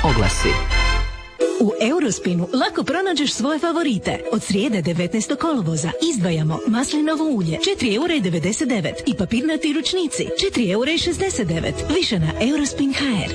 oglasi. U Eurospinu lako pronađeš svoje favorite. Od srijede 19. kolovoza izdvajamo maslinovo ulje 4,99 € i papirnati ručnici 4,69 €. Više na Eurospin.hr.